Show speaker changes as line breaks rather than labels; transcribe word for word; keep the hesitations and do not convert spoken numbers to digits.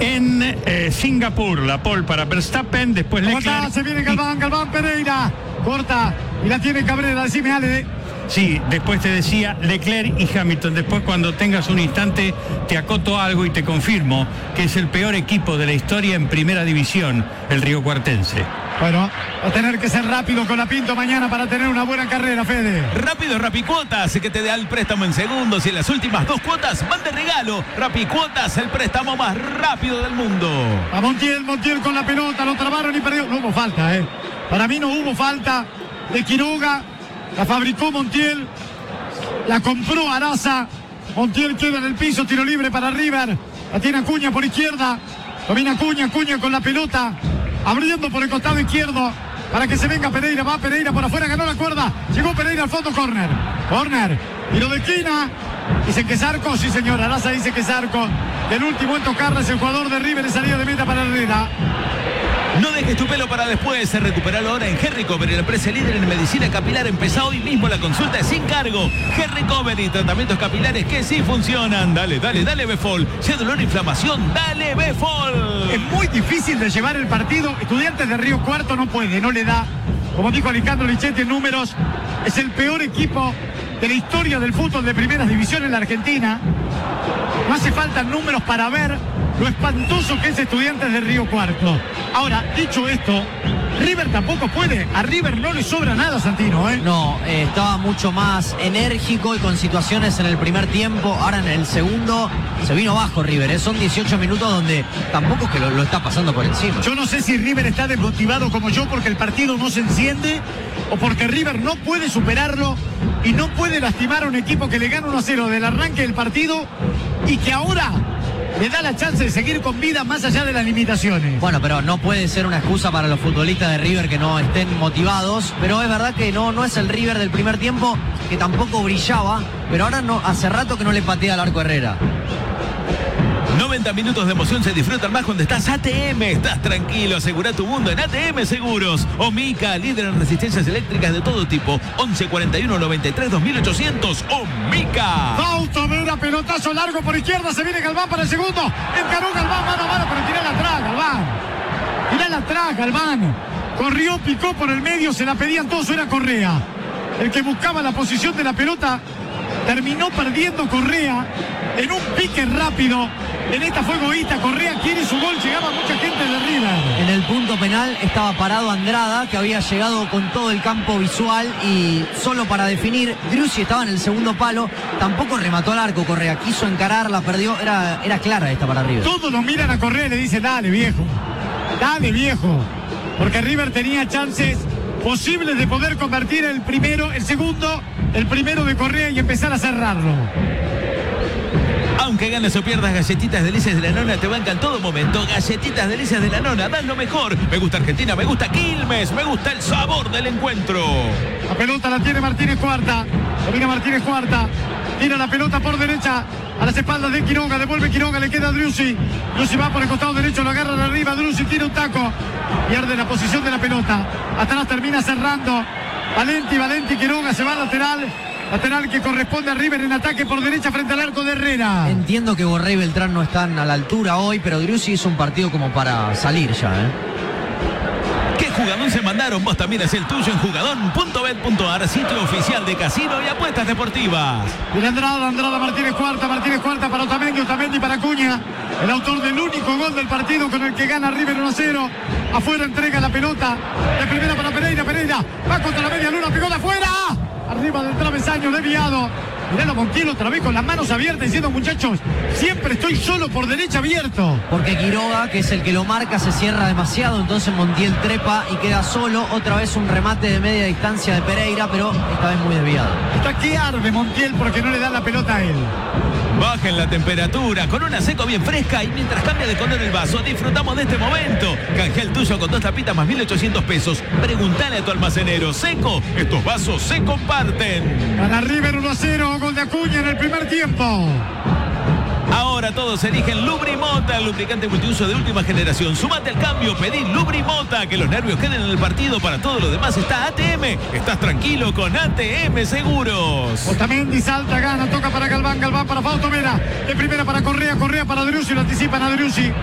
en eh, Singapur. La pole para Verstappen, después Leclerc.
Se viene Galván, Galván Pereira. Corta y la tiene Cabrera. Decime, Ale.
Sí, después te decía Leclerc y Hamilton. Después, cuando tengas un instante, te acoto algo y te confirmo que es el peor equipo de la historia en primera división, el riocuartense.
Bueno, va a tener que ser rápido con la Pinto mañana para tener una buena carrera, Fede.
Rápido Rapicuotas, que te da el préstamo en segundos y en las últimas dos cuotas van de regalo. Rapicuotas, el préstamo más rápido del mundo.
A Montiel, Montiel con la pelota, lo trabaron y perdió. No hubo falta, ¿eh? Para mí no hubo falta de Quiroga. La fabricó Montiel, la compró Araza. Montiel queda en el piso, tiro libre para River. La tiene Acuña por izquierda. Domina Acuña, Acuña con la pelota, abriendo por el costado izquierdo para que se venga Pereira. Va Pereira por afuera, ganó la cuerda. Llegó Pereira al fondo, córner. Córner, tiro de esquina. Dicen que es arco, sí señor. Araza dice que es arco. El último en tocarla es el jugador de River, de salida de meta para Herrera.
No dejes tu pelo para después, recuperalo ahora en Hair Recovery, la empresa líder en medicina capilar. Empezá hoy mismo, la consulta es sin cargo. Hair Recovery, tratamientos capilares que sí funcionan. Dale, dale, dale Befol. Si hay dolor e inflamación, dale Befol.
Es muy difícil de llevar el partido. Estudiantes de Río Cuarto no puede, no le da. Como dijo Alejandro Lichetti en números, es el peor equipo de la historia del fútbol de primeras divisiones en la Argentina. No hace falta números para ver lo espantoso que es Estudiantes de Río Cuarto. Ahora, dicho esto, River tampoco puede. A River no le sobra nada, Santino, ¿eh?
No, eh, estaba mucho más enérgico y con situaciones en el primer tiempo. Ahora en el segundo se vino bajo River, ¿eh? Son dieciocho minutos donde tampoco es que lo, lo está pasando por encima.
Yo no sé si River está desmotivado como yo porque el partido no se enciende o porque River no puede superarlo y no puede lastimar a un equipo que le gana uno a cero del arranque del partido y que ahora le da la chance de seguir con vida más allá de las limitaciones.
Bueno, pero no puede ser una excusa para los futbolistas de River que no estén motivados, pero es verdad que no, no es el River del primer tiempo, que tampoco brillaba, pero ahora no, hace rato que no le patea al arco Herrera.
noventa minutos de emoción se disfrutan más cuando estás A T M. Estás tranquilo, asegura tu mundo en A T M Seguros. Omica, líder en resistencias eléctricas de todo tipo. once cuarenta y uno noventa y tres dos mil ochocientos. Omica.
Fausto Vera, pelotazo largo por izquierda. Se viene Galván para el segundo. Encaró Galván, mano a mano, pero tirala atrás, Galván. Tirala atrás, Galván. Corrió, picó por el medio, se la pedían todos, era Correa. El que buscaba la posición de la pelota. Terminó perdiendo Correa en un pique rápido. En esta fue egoísta. Correa quiere su gol. Llegaba mucha gente de River.
En el punto penal estaba parado Andrada, que había llegado con todo el campo visual y solo para definir. Driussi estaba en el segundo palo. Tampoco remató al arco Correa. Quiso encararla, perdió. Era, era clara esta para River.
Todos lo miran a Correa y le dicen, dale viejo. Dale viejo. Porque River tenía chances posibles de poder convertir el primero, el segundo, el primero de Correa y empezar a cerrarlo.
Aunque ganes o pierdas, Galletitas Delicias de la Nona te bancan todo momento. Galletitas Delicias de la Nona, dan lo mejor. Me gusta Argentina, me gusta Quilmes, me gusta el sabor del encuentro.
La pelota la tiene Martínez Cuarta. Domina Martínez Cuarta. Tira la pelota por derecha a las espaldas de Quiroga. Devuelve Quiroga, le queda a Driussi. Driussi va por el costado derecho, lo agarra de arriba. Driussi tira un taco. Pierde la posición de la pelota. Atrás termina cerrando. Valenti, Valenti, Quiroga se va al lateral. Lateral que corresponde a River en ataque por derecha frente al arco de Herrera.
Entiendo que Borré y Beltrán no están a la altura hoy, pero Driussi hizo un partido como para salir ya, ¿eh?
¿Qué jugadón se mandaron? Vos también es el tuyo en jugadón punto bet punto ar, sitio oficial de casino y apuestas deportivas.
Y Andrada, Andrada, Martínez Cuarta, Martínez Cuarta para Otamendi, Otamendi para Acuña. El autor del único gol del partido con el que gana River uno a cero. Afuera entrega la pelota. De primera para Pereira, Pereira. Va contra la media luna, pegó de afuera. Arriba del travesaño, desviado. Mirá Montiel otra vez con las manos abiertas diciendo, muchachos, siempre estoy solo por derecha abierto.
Porque Quiroga, que es el que lo marca, se cierra demasiado, entonces Montiel trepa y queda solo. Otra vez un remate de media distancia de Pereira, pero esta vez muy desviado.
Está que arde Montiel porque no le da la pelota a él.
Bajen la temperatura con una seco bien fresca y mientras cambia de color el vaso, disfrutamos de este momento. Canjea el tuyo con dos tapitas más mil ochocientos pesos. Preguntale a tu almacenero. Seco, estos vasos se comparten.
Gana River uno a cero, gol de Acuña en el primer tiempo.
Ahora todos eligen Lubrimota, el lubricante multiuso de última generación. Sumate al cambio, pedí Lubrimota, que los nervios queden en el partido. Para todo lo demás está A T M. Estás tranquilo con A T M Seguros.
Otamendi salta, gana, toca para Galván, Galván para Fausto Vera. De primera para Correa, Correa para Driussi, lo anticipan a Driussi.